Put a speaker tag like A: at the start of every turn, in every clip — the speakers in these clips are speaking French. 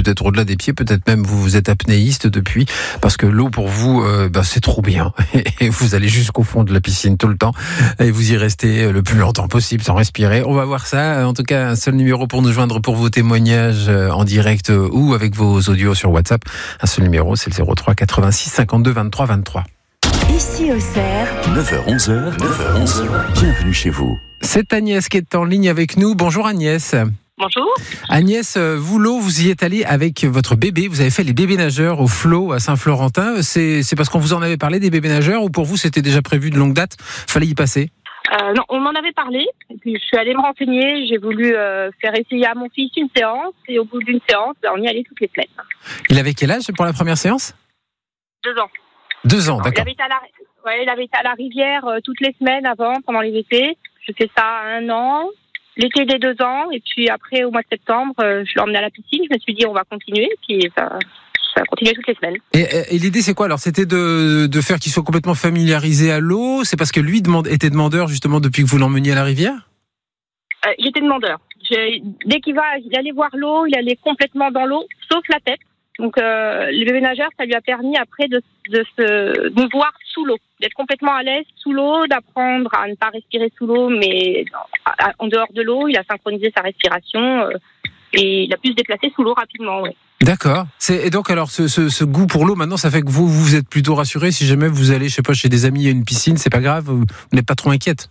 A: peut-être au-delà des pieds, peut-être même vous êtes apnéiste depuis, parce que l'eau pour vous, c'est trop bien. Et vous allez jusqu'au fond de la piscine tout le temps, et vous y restez le plus longtemps possible sans respirer. On va voir ça. En tout cas, un seul numéro pour nous joindre pour vos témoignages en direct ou avec vos audios sur WhatsApp. Un seul numéro, c'est le 03 86 52 23 23.
B: Ici Auxerre,
C: 9h-11h, bienvenue chez vous.
A: C'est Agnès qui est en ligne avec nous. Bonjour Agnès.
D: Bonjour.
A: Agnès, vous, l'eau, vous y êtes allée avec votre bébé. Vous avez fait les bébés nageurs au flot à Saint-Florentin. C'est parce qu'on vous en avait parlé des bébés nageurs ou pour vous c'était déjà prévu de longue date? Fallait y passer?
D: Non, on m'en avait parlé. Et puis je suis allée me renseigner. J'ai voulu faire essayer à mon fils une séance. Et au bout d'une séance, on y allait toutes les semaines.
A: Il avait quel âge pour la première séance?
D: 2 ans.
A: 2 ans, d'accord.
D: Il avait été à la rivière toutes les semaines avant, pendant les étés. Je fais ça 1 an. L'été des 2 ans. Et puis après, au mois de septembre, je l'ai emmené à la piscine. Je me suis dit, on va continuer. Puis ça a continué toutes les semaines. Et
A: l'idée, c'est quoi alors? C'était de faire qu'il soit complètement familiarisé à l'eau? C'est parce que lui était demandeur justement depuis que vous l'emmeniez à la rivière?
D: J'étais demandeur. Dès qu'il allait voir l'eau, il allait complètement dans l'eau, sauf la tête. Donc, le bébé nageur, ça lui a permis après de se mouvoir sous l'eau, d'être complètement à l'aise sous l'eau, d'apprendre à ne pas respirer sous l'eau, mais en dehors de l'eau, il a synchronisé sa respiration et il a pu se déplacer sous l'eau rapidement. Ouais.
A: D'accord. Et donc, alors, ce goût pour l'eau, maintenant, ça fait que vous êtes plutôt rassuré si jamais vous allez, je sais pas, chez des amis, il y a une piscine, c'est pas grave, vous n'êtes pas trop inquiète?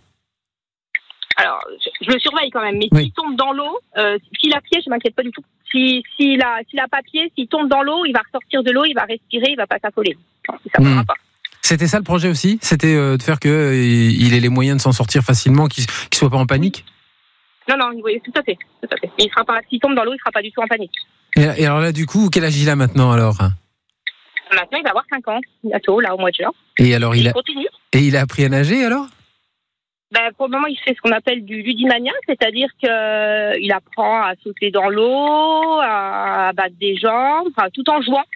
D: Alors, je le surveille quand même, mais
A: oui.
D: S'il tombe dans l'eau, s'il a pied, je m'inquiète pas du tout. S'il a pas pied, s'il tombe dans l'eau, il va ressortir de l'eau, il va respirer, il va pas s'affoler. Non, ça ne pas.
A: C'était ça le projet aussi? C'était de faire qu'il ait les moyens de s'en sortir facilement, qu'il soit pas en panique?
D: Non, oui, tout à fait. Il sera pas, s'il tombe dans l'eau, il sera pas du tout en panique.
A: Et alors là, du coup, quel âge il a maintenant alors?
D: Maintenant, il va avoir 5 ans, bientôt, là, au mois de juin.
A: Et alors, il
D: continue.
A: Et il a appris à nager alors?
D: Pour le moment, il fait ce qu'on appelle du ludimania, c'est-à-dire qu'il apprend à sauter dans l'eau, à battre des jambes, tout en jouant,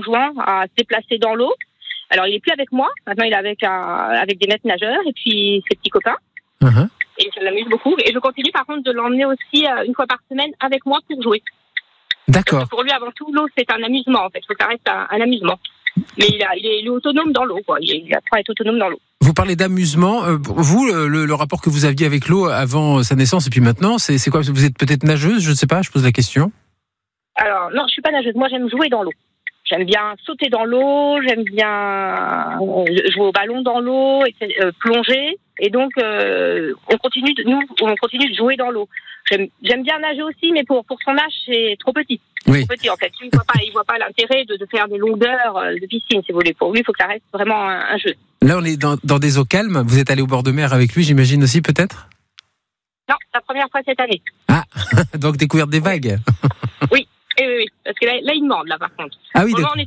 D: à se déplacer dans l'eau. Alors, il est plus avec moi. Maintenant, il est avec des maîtres nageurs et puis ses petits copains. Uh-huh. Et ça l'amuse beaucoup. Et je continue, par contre, de l'emmener aussi 1 fois par semaine avec moi pour jouer.
A: D'accord.
D: Parce que pour lui, avant tout, l'eau, c'est un amusement, en fait. Il faut que ça reste un amusement. Mais il est autonome dans l'eau, quoi. Il apprend à être autonome dans l'eau.
A: Vous parlez d'amusement. Vous, le rapport que vous aviez avec l'eau avant sa naissance et puis maintenant, c'est quoi? Vous êtes peut-être nageuse? Je ne sais pas, je pose la question.
D: Alors, non, je suis pas nageuse. Moi, j'aime jouer dans l'eau. J'aime bien sauter dans l'eau, j'aime bien jouer au ballon dans l'eau, plonger. Et donc, on continue de jouer dans l'eau. J'aime bien nager aussi, mais pour son âge, c'est trop petit.
A: Oui.
D: Trop petit, en fait. Il voit pas l'intérêt de faire des longueurs de piscine, si vous voulez. Pour lui, il faut que ça reste vraiment un jeu.
A: Là, on est dans des eaux calmes. Vous êtes allé au bord de mer avec lui, j'imagine aussi, peut-être?
D: Non, c'est la première fois cette année.
A: Ah, donc découverte des vagues.
D: Oui. Oui, parce que là, il demande, là, par contre.
A: Ah oui,
D: pour le moment,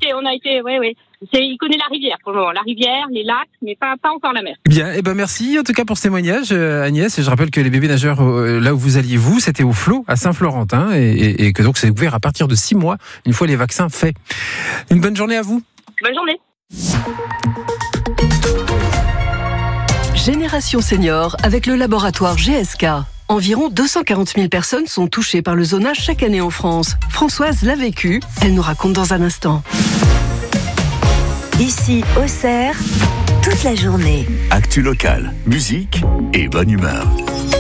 D: il connaît la rivière, pour le moment. La rivière, les lacs, mais pas encore la mer.
A: Bien, merci, en tout cas, pour ce témoignage, Agnès. Et je rappelle que les bébés nageurs, là où vous alliez, c'était au flot, à Saint-Florentin, et que donc c'est ouvert à partir de 6 mois, une fois les vaccins faits. Une bonne journée à vous.
D: Bonne journée.
B: Génération Senior avec le laboratoire GSK. Environ 240 000 personnes sont touchées par le zonage chaque année en France. Françoise l'a vécu, elle nous raconte dans un instant.
E: Ici, Auxerre, toute la journée.
C: Actu locale, musique et bonne humeur.